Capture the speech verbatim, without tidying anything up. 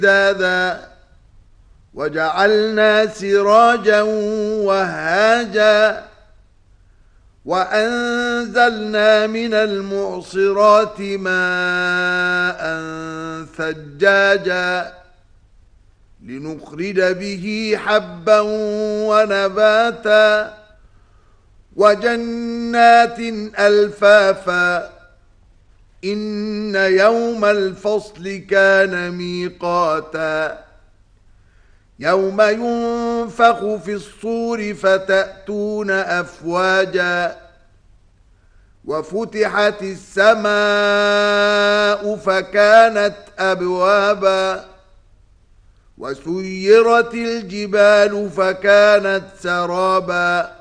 دادا وجعلنا سراجا وهاجا وأنزلنا من المعصرات ماء ثجاجا لنخرج به حبا ونباتا وجنات ألفافا إن يوم الفصل كان ميقاتا يوم ينفخ في الصور فتأتون أفواجا وفتحت السماء فكانت أبوابا وسيرت الجبال فكانت سرابا